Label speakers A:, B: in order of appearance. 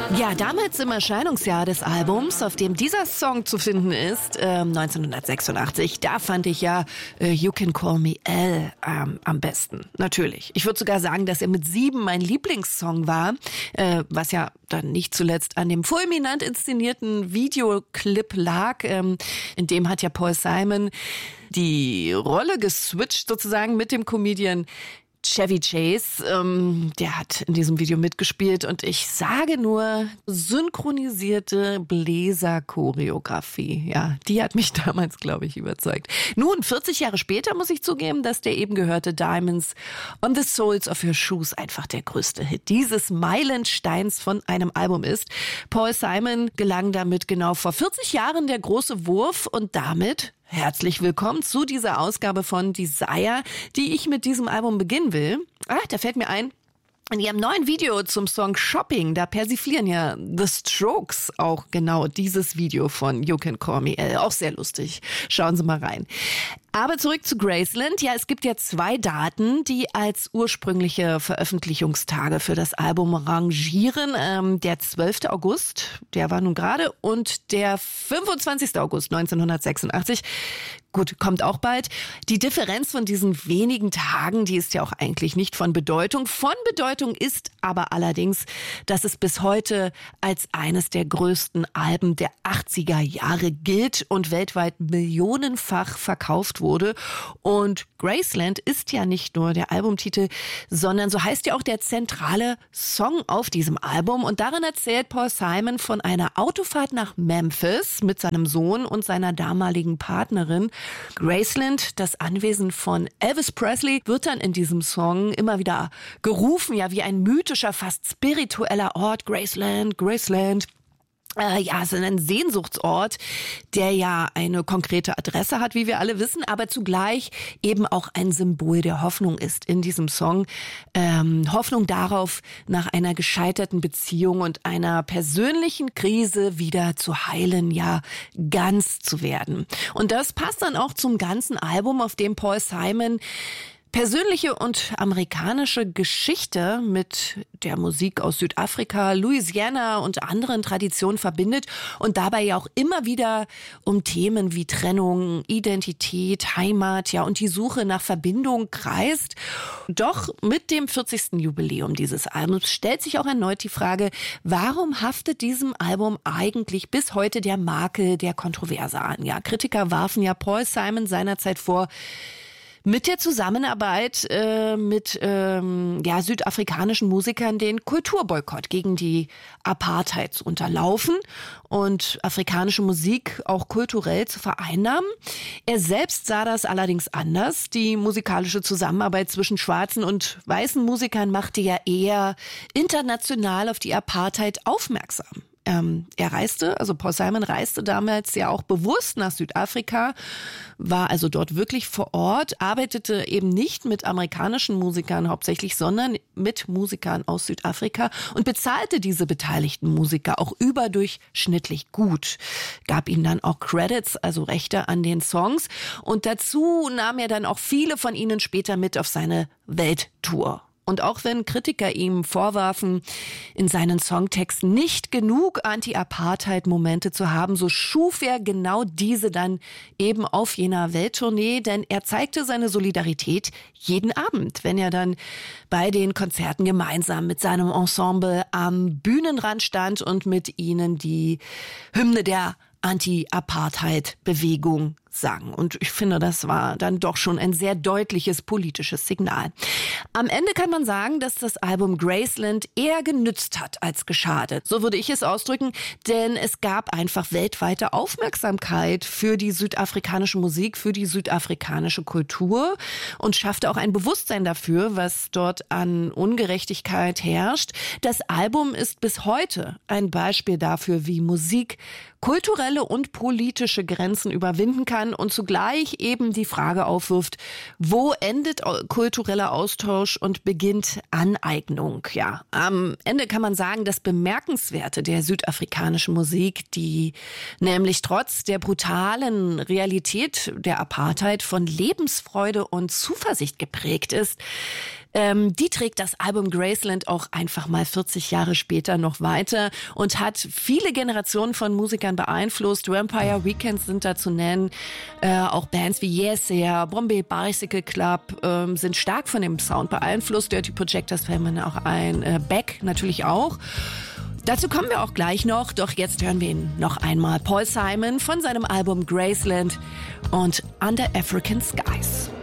A: Ja, damals im Erscheinungsjahr des Albums, auf dem dieser Song zu finden ist, 1986, da fand ich ja You Can Call Me Al am besten. Natürlich. Ich würde sogar sagen, dass er mit 7 mein Lieblingssong war, was ja dann nicht zuletzt an dem fulminant inszenierten Videoclip lag. In dem hat ja Paul Simon die Rolle geswitcht sozusagen mit dem Comedian Chevy Chase, der hat in diesem Video mitgespielt und ich sage nur, synchronisierte Bläser-Choreografie. Ja, die hat mich damals, glaube ich, überzeugt. Nun, 40 Jahre später muss ich zugeben, dass der eben gehörte Diamonds on the Soles of Your Shoes einfach der größte Hit dieses Meilensteins von einem Album ist. Paul Simon gelang damit genau vor 40 Jahren der große Wurf und damit herzlich willkommen zu dieser Ausgabe von Desire, die ich mit diesem Album beginnen will. Da fällt mir ein, in ihrem neuen Video zum Song Shopping, da persiflieren ja The Strokes auch genau dieses Video von You Can Call Me Al. Auch sehr lustig. Schauen Sie mal rein. Aber zurück zu Graceland. Ja, es gibt ja 2 Daten, die als ursprüngliche Veröffentlichungstage für das Album rangieren. Der 12. August, der war nun gerade, und der 25. August 1986. Gut, kommt auch bald. Die Differenz von diesen wenigen Tagen, die ist ja auch eigentlich nicht von Bedeutung. Von Bedeutung ist aber allerdings, dass es bis heute als eines der größten Alben der 80er Jahre gilt und weltweit millionenfach verkauft wurde. Und Graceland ist ja nicht nur der Albumtitel, sondern so heißt ja auch der zentrale Song auf diesem Album. Und darin erzählt Paul Simon von einer Autofahrt nach Memphis mit seinem Sohn und seiner damaligen Partnerin. Graceland, das Anwesen von Elvis Presley, wird dann in diesem Song immer wieder gerufen, ja, wie ein mythischer, fast spiritueller Ort. Graceland, Graceland. Ja, es ist ein Sehnsuchtsort, der ja eine konkrete Adresse hat, wie wir alle wissen, aber zugleich eben auch ein Symbol der Hoffnung ist in diesem Song. Hoffnung darauf, nach einer gescheiterten Beziehung und einer persönlichen Krise wieder zu heilen, ja, ganz zu werden. Und das passt dann auch zum ganzen Album, auf dem Paul Simon persönliche und amerikanische Geschichte mit der Musik aus Südafrika, Louisiana und anderen Traditionen verbindet und dabei ja auch immer wieder um Themen wie Trennung, Identität, Heimat, ja, und die Suche nach Verbindung kreist. Doch mit dem 40. Jubiläum dieses Albums stellt sich auch erneut die Frage, warum haftet diesem Album eigentlich bis heute der Makel der Kontroverse an? Ja, Kritiker warfen ja Paul Simon seinerzeit vor, mit der Zusammenarbeit mit südafrikanischen Musikern den Kulturboykott gegen die Apartheid zu unterlaufen und afrikanische Musik auch kulturell zu vereinnahmen. Er selbst sah das allerdings anders. Die musikalische Zusammenarbeit zwischen schwarzen und weißen Musikern machte ja eher international auf die Apartheid aufmerksam. Paul Simon reiste damals ja auch bewusst nach Südafrika, war also dort wirklich vor Ort, arbeitete eben nicht mit amerikanischen Musikern hauptsächlich, sondern mit Musikern aus Südafrika und bezahlte diese beteiligten Musiker auch überdurchschnittlich gut. Gab ihnen dann auch Credits, also Rechte an den Songs. Und dazu nahm er dann auch viele von ihnen später mit auf seine Welttour. Und auch wenn Kritiker ihm vorwarfen, in seinen Songtexten nicht genug Anti-Apartheid-Momente zu haben, so schuf er genau diese dann eben auf jener Welttournee, denn er zeigte seine Solidarität jeden Abend, wenn er dann bei den Konzerten gemeinsam mit seinem Ensemble am Bühnenrand stand und mit ihnen die Hymne der Anti-Apartheid-Bewegung sang. Und ich finde, das war dann doch schon ein sehr deutliches politisches Signal. Am Ende kann man sagen, dass das Album Graceland eher genützt hat als geschadet. So würde ich es ausdrücken, denn es gab einfach weltweite Aufmerksamkeit für die südafrikanische Musik, für die südafrikanische Kultur und schaffte auch ein Bewusstsein dafür, was dort an Ungerechtigkeit herrscht. Das Album ist bis heute ein Beispiel dafür, wie Musik kulturelle und politische Grenzen überwinden kann und zugleich eben die Frage aufwirft, wo endet kultureller Austausch und beginnt Aneignung? Ja, am Ende kann man sagen, das Bemerkenswerte der südafrikanischen Musik, die nämlich trotz der brutalen Realität der Apartheid von Lebensfreude und Zuversicht geprägt ist, Die trägt das Album Graceland auch einfach mal 40 Jahre später noch weiter und hat viele Generationen von Musikern beeinflusst. Vampire Weekend sind da zu nennen. Auch Bands wie Yes Sir, Bombay Bicycle Club sind stark von dem Sound beeinflusst. Dirty Projectors fällt mir auch ein. Beck natürlich auch. Dazu kommen wir auch gleich noch, doch jetzt hören wir ihn noch einmal. Paul Simon von seinem Album Graceland und Under African Skies.